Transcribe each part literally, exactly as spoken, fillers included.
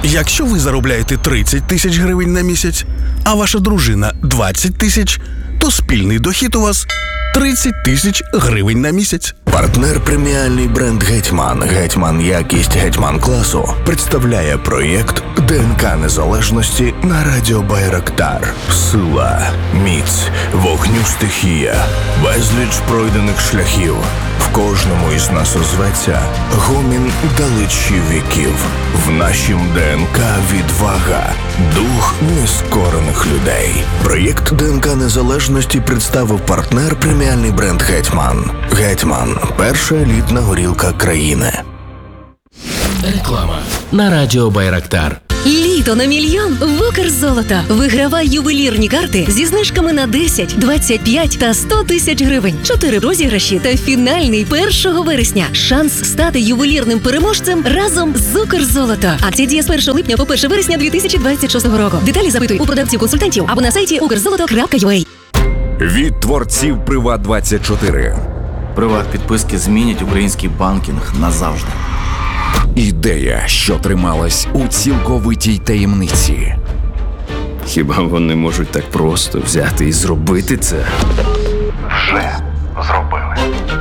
Якщо ви заробляєте тридцять тисяч гривень на місяць, а ваша дружина двадцять тисяч, то спільний дохід у вас тридцять тисяч гривень на місяць. Партнер преміальний бренд «Гетьман», «Гетьман якість», «Гетьман класу» представляє проєкт ДНК незалежності на радіо Байрактар. Сила, міць, вогню стихія, безліч пройдених шляхів. В кожному із нас озветься гомін далечі віків. В нашім ДНК відвага, дух нескорених людей. Проєкт ДНК незалежності представив партнер преміальний бренд «Гетьман». «Гетьман» – перша елітна горілка країни. Реклама на радіо Байрактар. Літо на мільйон в Укрзолото. Вигравай ювелірні карти зі знижками на десять, двадцять п'ять та сто тисяч гривень. Чотири розіграші та фінальний першого вересня. Шанс стати ювелірним переможцем разом з Укрзолото. Акція діє з першого липня по перше вересня дві тисячі двадцять шостого року. Деталі запитуй у продавців-консультантів або на сайті укрзолото крапка ю а. Від творців Приват двадцять чотири. Приват-підписки змінять український банкінг назавжди. Ідея, що трималась у цілковитій таємниці. Хіба вони можуть так просто взяти і зробити це? Вже зробили.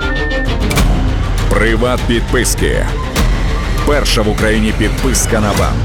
Приват-підписки. Перша в Україні підписка на банк.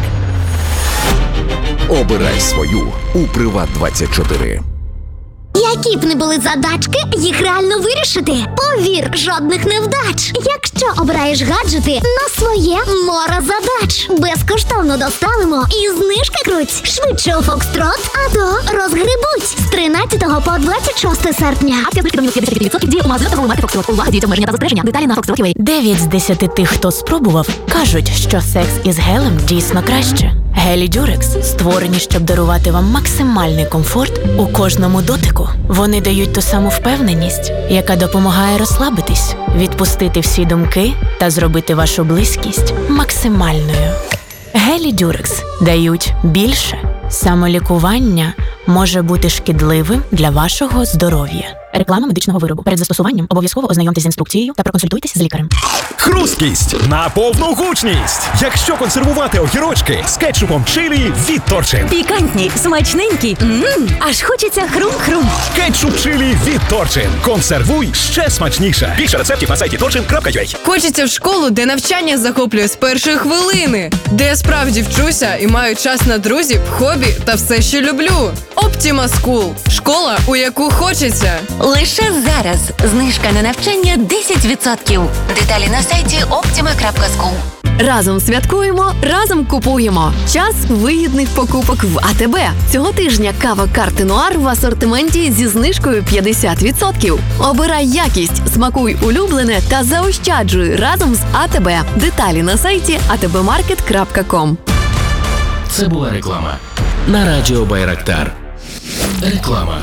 Обирай свою у Приват двадцять чотири. Які б не були задачки, їх реально вирішити. Повір, жодних невдач. Якщо обираєш гаджети на своє море задач. Безкоштовно доставимо і знижки круть. Швидше у Фокстрот, а то розгребуть. З тринадцятого по двадцять шосте серпня. Акція знижки до мінус п'ятдесят відсотків діє у магазинах та Волмарті Фокстрот. Увага, діють обмеження та застереження. Деталі на фокстрот крапка ю а. Дев'ять з десяти тих, хто спробував, кажуть, що секс із гелем дійсно краще. Гелі Дюрекс створені, щоб дарувати вам максимальний комфорт у кожному дотику. Вони дають ту саму впевненість, яка допомагає розслабитись, відпустити всі думки та зробити вашу близькість максимальною. Гелі Дюрекс дають більше. Самолікування може бути шкідливим для вашого здоров'я. Реклама медичного виробу. Перед застосуванням обов'язково ознайомтесь з інструкцією та проконсультуйтесь з лікарем. Хрусткість на повну гучність. Якщо консервувати огірочки з кетчупом чилі від Торчин. Пікантні, смачненькі. Ммм, аж хочеться хрум-хрум. Кетчуп чилі від Торчин. Консервуй ще смачніше. Більше рецептів на сайті торчин крапка ю а. Хочеться в школу, де навчання захоплює з першої хвилини. Де я справді вчуся і маю час на друзів, хобі та все, що люблю. Optima School. Школа, у яку хочеться. Лише зараз знижка на навчання десять відсотків. Деталі на сайті оптіма крапка скул. Разом святкуємо, разом купуємо. Час вигідних покупок в а те бе. Цього тижня кава Карти Нуар в асортименті зі знижкою п'ятдесят відсотків. Обирай якість, смакуй улюблене та заощаджуй разом з а те бе. Деталі на сайті а те бе маркет крапка ком. Це була реклама на радіо Байрактар. Реклама.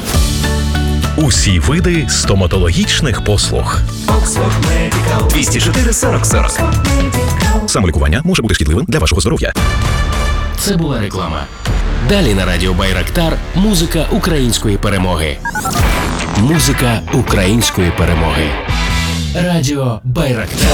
Усі види стоматологічних послуг. двісті чотири сорок сорок. Самолікування може бути шкідливим для вашого здоров'я. Це була реклама. Далі на радіо Байрактар музика української перемоги. Музика української перемоги. Радіо Байрактар.